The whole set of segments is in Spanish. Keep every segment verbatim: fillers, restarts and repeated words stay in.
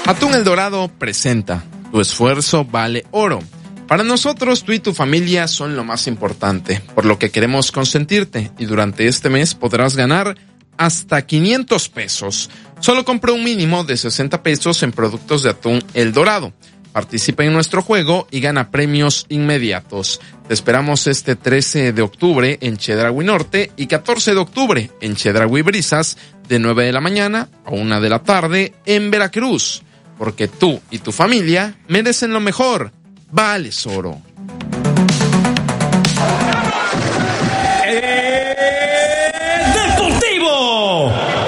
Atún El Dorado presenta Tu esfuerzo vale oro. Para nosotros, tú y tu familia son lo más importante, por lo que queremos consentirte y durante este mes podrás ganar hasta quinientos pesos. Solo compra un mínimo de sesenta pesos en productos de Atún El Dorado. Participa en nuestro juego y gana premios inmediatos. Te esperamos este trece de octubre en Chedraui Norte y catorce de octubre en Chedraui Brisas, de nueve de la mañana a una de la tarde en Veracruz. Porque tú y tu familia merecen lo mejor. Vales oro. ¡Eh, Deportivo!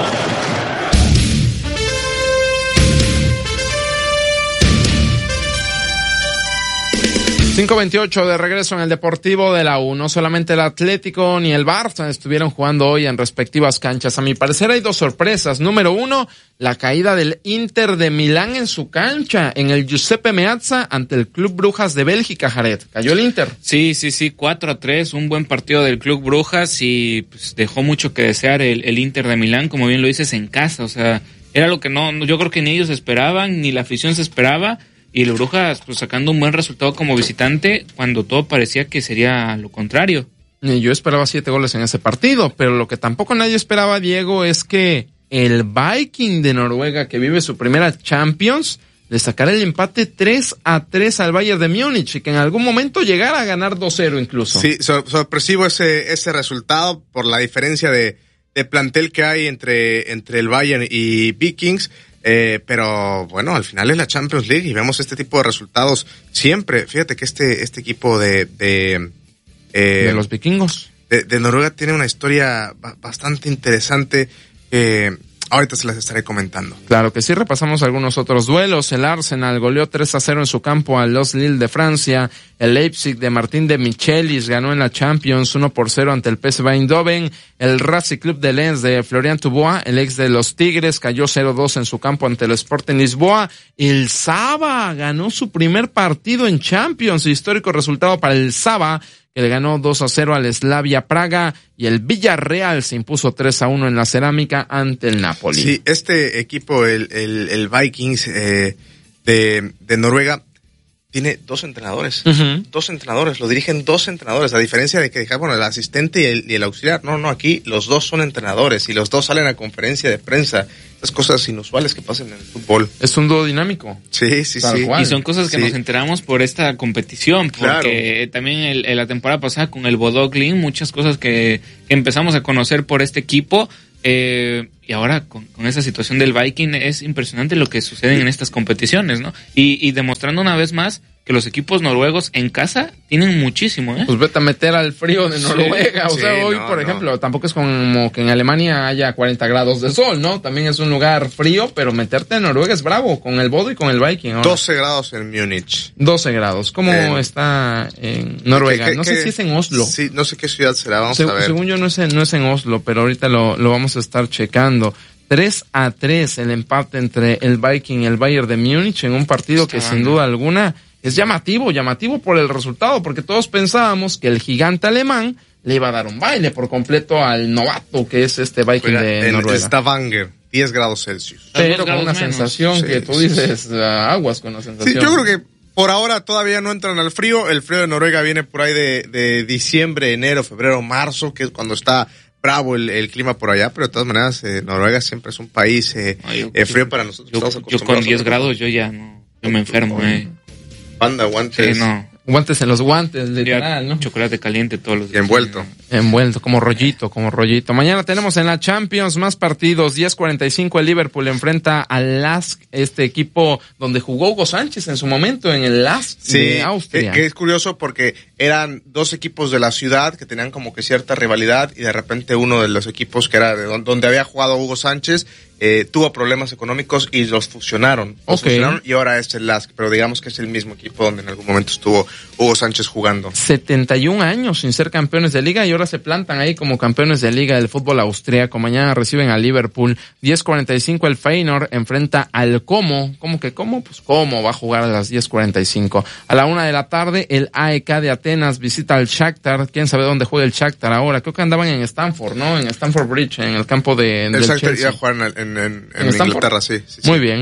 cinco veintiocho de regreso en el Deportivo de la U. No solamente el Atlético ni el Barça estuvieron jugando hoy en respectivas canchas. A mi parecer hay dos sorpresas. Número uno, la caída del Inter de Milán en su cancha, en el Giuseppe Meazza, ante el Club Brujas de Bélgica, Jared. ¿Cayó el Inter? Sí, sí, sí, cuatro a tres, un buen partido del Club Brujas y pues, dejó mucho que desear el, el Inter de Milán, como bien lo dices, en casa. O sea, era lo que no, yo creo que ni ellos esperaban, ni la afición se esperaba. Y el Brujas pues sacando un buen resultado como visitante cuando todo parecía que sería lo contrario. Yo esperaba siete goles en ese partido, pero lo que tampoco nadie esperaba, Diego, es que el Viking de Noruega, que vive su primera Champions, le sacara el empate tres a tres al Bayern de Múnich y que en algún momento llegara a ganar dos cero incluso. Sí, sor- sorpresivo ese ese resultado por la diferencia de, de plantel que hay entre, entre el Bayern y Vikings. Eh, pero bueno, al final es la Champions League y vemos este tipo de resultados siempre. Fíjate que este este equipo de de, eh, de los vikingos de, de Noruega tiene una historia ba- bastante interesante. Eh, ahorita se las estaré comentando. Claro que sí, repasamos algunos otros duelos. El Arsenal goleó tres a cero en su campo a Los Lille de Francia. El Leipzig de Martín de Michelis ganó en la Champions uno por cero ante el P S V Eindhoven. El Racing Club de Lens de Florian Thauvin, el ex de los Tigres, cayó cero dos en su campo ante el Sporting Lisboa. El Saba ganó su primer partido en Champions, histórico resultado para el Saba, que le ganó dos a cero al Slavia Praga, y el Villarreal se impuso tres a uno en la Cerámica ante el Napoli. Sí, este equipo, el, el, el Vikings eh, de, de Noruega, tiene dos entrenadores. Uh-huh. Dos entrenadores, lo dirigen dos entrenadores, a diferencia de que, bueno, el asistente y el, y el auxiliar. No, no, aquí los dos son entrenadores y los dos salen a conferencia de prensa. Estas cosas inusuales que pasan en el fútbol. Es un dúo dinámico. Sí, sí, Tal sí. cual. Y son cosas que sí. nos enteramos por esta competición, porque claro. también el, el, la temporada pasada con el Bodø Glimt, muchas cosas que, que empezamos a conocer por este equipo. Eh, y ahora con, con esa situación del Viking es impresionante lo que sucede en estas competiciones, ¿no? Y, y demostrando una vez más que los equipos noruegos en casa tienen muchísimo, ¿eh? Pues vete a meter al frío de Noruega. Sí, o sea, sí, hoy, no, por no. ejemplo, tampoco es como que en Alemania haya cuarenta grados de sol, ¿no? También es un lugar frío, pero meterte en Noruega es bravo, con el Bodø y con el Viking. Ahora. doce grados en Múnich. doce grados. ¿Cómo eh, está en Noruega? ¿Qué, qué, no sé qué, si es en Oslo. Sí, no sé qué ciudad será, vamos Se, a ver. Según yo no es en, no es en Oslo, pero ahorita lo, lo vamos a estar checando. tres a tres el empate entre el Viking y el Bayern de Múnich en un partido está que sin duda alguna es llamativo, llamativo por el resultado, porque todos pensábamos que el gigante alemán le iba a dar un baile por completo al novato que es este Viking Oiga, de Noruega. En Stavanger, diez grados Celsius. Pero con una menos. sensación sí, que tú dices, sí. uh, aguas con la sensación. Sí, yo creo que por ahora todavía no entran al frío. El frío de Noruega viene por ahí de, de diciembre, enero, febrero, marzo, que es cuando está bravo el, el clima por allá, pero de todas maneras eh, Noruega siempre es un país eh, Ay, yo, eh, frío para nosotros. Yo, yo con diez grados yo ya no, yo me enfermo, eh. Panda, guantes. Sí, no. Guantes en los guantes, literal, ¿no? Chocolate caliente todos los días. Y envuelto. Envuelto, como rollito, como rollito. Mañana tenemos en la Champions más partidos. diez cuarenta y cinco el Liverpool enfrenta al Lask, este equipo donde jugó Hugo Sánchez en su momento en el Lask sí, de Austria. Que, que es curioso porque eran dos equipos de la ciudad que tenían como que cierta rivalidad y de repente uno de los equipos que era de donde, donde había jugado Hugo Sánchez eh, tuvo problemas económicos y los fusionaron. Los okay. fusionaron y ahora es el Lask, pero digamos que es el mismo equipo donde en algún momento estuvo Hugo Sánchez jugando. setenta y un años sin ser campeones de liga y ahora se plantan ahí como campeones de liga del fútbol austríaco. Mañana reciben a Liverpool. diez cuarenta y cinco el Feyenoord enfrenta al Como. ¿Cómo que cómo? Pues Como va a jugar a las diez cuarenta y cinco. A la una de la tarde el A E K de Atenas visita al Shakhtar. ¿Quién sabe dónde juega el Shakhtar ahora? Creo que andaban en Stanford, ¿no? En Stanford Bridge, en el campo de el del Shakhtar Chelsea. iba a jugar en, en, en, en, en Inglaterra, sí, sí, sí. Muy bien.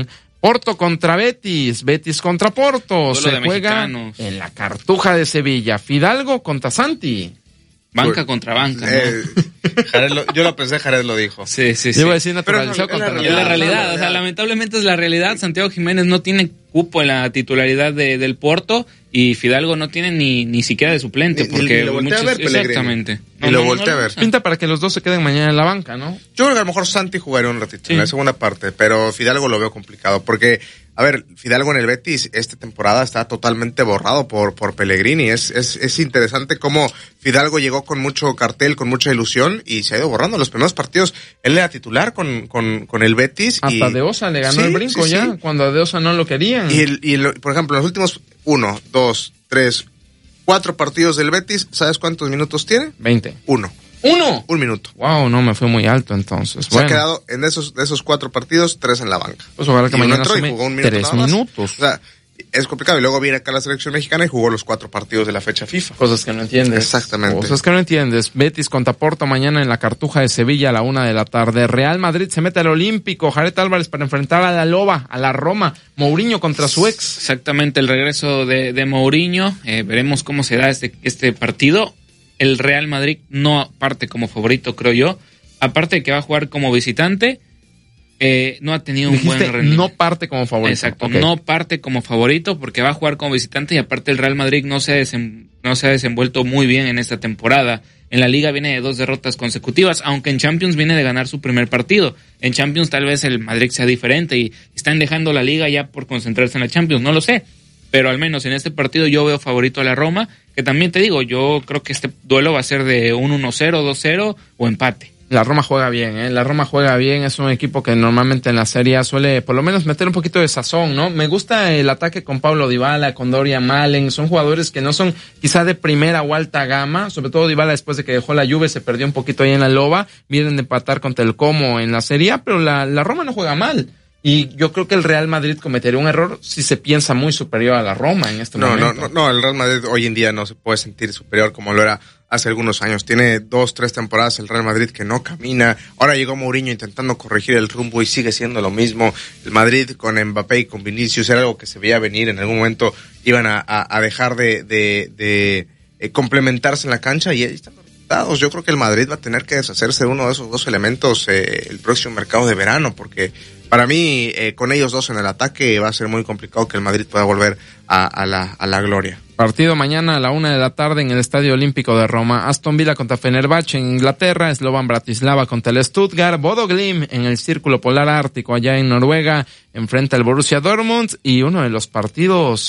Porto contra Betis, Betis contra Porto, Duelo se de juega mexicanos. en la Cartuja de Sevilla, Fidalgo contra Santi. Banca Pues, contra banca, ¿no? Eh, Jared lo- yo lo pensé, Jared lo dijo. Sí, sí, sí. Yo iba a decir naturalizado Pero es la contra Es la realidad. realidad, o sea, lamentablemente es la realidad. Santiago Jiménez no tiene cupo en la titularidad de, del Porto y Fidalgo no tiene ni, ni siquiera de suplente. Ni- ni- porque ni lo voltea a muchos- ver, Pellegrini. exactamente. Ni lo voltea a ver. usa. Pinta para que los dos se queden mañana en la banca, ¿no? Yo creo que a lo mejor Santi jugaría un ratito Sí. en la segunda parte, pero Fidalgo lo veo complicado porque, a ver, Fidalgo en el Betis esta temporada está totalmente borrado por por Pellegrini. Es es es interesante cómo Fidalgo llegó con mucho cartel, con mucha ilusión y se ha ido borrando. Los primeros partidos él era titular con con con el Betis Hasta y De Osa le ganó Sí, el brinco sí, ya, sí. cuando a De Osa no lo querían. Y, el, y el- por ejemplo, en los últimos uno, dos, tres, cuatro partidos del Betis, ¿sabes cuántos minutos tiene? veinte. Uno. ¡Uno! Un minuto. Wow, no, me fue muy alto entonces. Se Bueno, ha quedado en esos, de esos cuatro partidos, tres en la banca. pues ojalá que Y uno mañana entró y sume jugó un minuto tres nada más. minutos. O sea, es complicado. Y luego viene acá la selección mexicana y jugó los cuatro partidos de la fecha FIFA. Cosas que no entiendes. Exactamente. Cosas que no entiendes. Betis contra Porto mañana en la Cartuja de Sevilla a la una de la tarde. Real Madrid se mete al Olímpico. Jared Álvarez para enfrentar a la Loba, a la Roma. Mourinho contra su ex. Exactamente, el regreso de, de Mourinho. Eh, veremos cómo será este, este partido. El Real Madrid no parte como favorito, creo yo. Aparte de que va a jugar como visitante, eh, no ha tenido un Dijiste, buen rendimiento. no parte como favorito. Exacto, Ok. no parte como favorito porque va a jugar como visitante y aparte el Real Madrid no se ha, desem- no se ha desenvuelto muy bien en esta temporada. En la Liga viene de dos derrotas consecutivas, aunque en Champions viene de ganar su primer partido. En Champions tal vez el Madrid sea diferente y están dejando la Liga ya por concentrarse en la Champions, no lo sé. Pero al menos en este partido yo veo favorito a la Roma, que también te digo, yo creo que este duelo va a ser de un uno cero, dos cero o empate. La Roma juega bien, ¿eh? La Roma juega bien, es un equipo que normalmente en la Serie A suele por lo menos meter un poquito de sazón, ¿no? Me gusta el ataque con Paulo Dybala, con Dorian Malen, son jugadores que no son quizá de primera o alta gama, sobre todo Dybala después de que dejó la Juve se perdió un poquito ahí en la Loba, vienen de empatar contra el Como en la Serie A, pero la, la Roma no juega mal. Y yo creo que el Real Madrid cometería un error si se piensa muy superior a la Roma en este No, momento. no, no, no, el Real Madrid hoy en día no se puede sentir superior como lo era hace algunos años. Tiene dos, tres temporadas el Real Madrid que no camina. Ahora llegó Mourinho intentando corregir el rumbo y sigue siendo lo mismo. El Madrid con Mbappé y con Vinicius era algo que se veía venir. En algún momento iban a, a, a dejar de, de, de eh, complementarse en la cancha y ahí están los resultados. Yo creo que el Madrid va a tener que deshacerse de uno de esos dos elementos eh, el próximo mercado de verano, porque para mí, eh, con ellos dos en el ataque, va a ser muy complicado que el Madrid pueda volver a, a, la, a la gloria. Partido mañana a la una de la tarde en el Estadio Olímpico de Roma. Aston Villa contra Fenerbahce en Inglaterra. Slovan Bratislava contra el Stuttgart. Bodo Glimt en el Círculo Polar Ártico allá en Noruega. Enfrenta al Borussia Dortmund. Y uno de los partidos